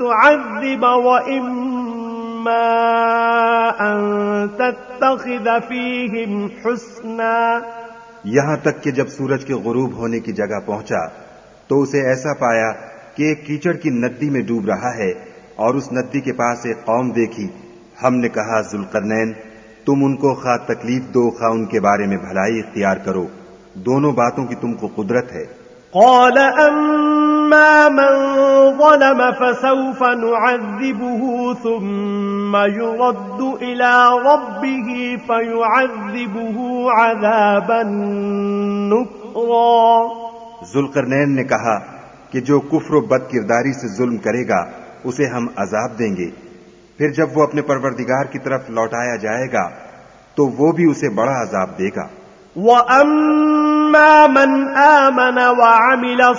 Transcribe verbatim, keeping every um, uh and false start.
तुअज़्ज़िब व इम्मा अन तत्तखिज़ फ़ीहिम हुस्ना। यहां तक कि जब सूरज के गुरूब होने की जगह पहुंचा तो उसे ऐसा पाया कि एक कीचड़ की नदी में डूब रहा है और उस नदी के पास एक कौम देखी। हमने कहा, जुल्करनैन, तुम उनको खा तकलीफ दो खा उनके बारे में भलाई इख्तियार करो, दोनों बातों की तुमको कुदरत है। क़ाल अम्मा मन ज़लम फसौफ नुअज़्ज़िबुहु सुम्मा युरद्दु इला रब्बिही फयुअज़्ज़िबुहु अज़ाबन नुक्रा। जुल्करनैन ने कहा कि जो कुफ्र व बदकिरदारी से जुल्म करेगा उसे हम अजाब देंगे, फिर जब वो अपने परवरदिगार की तरफ लौटाया जाएगा तो वो भी उसे बड़ा अजाब देगा। व अम्मा मन आमन व अमिल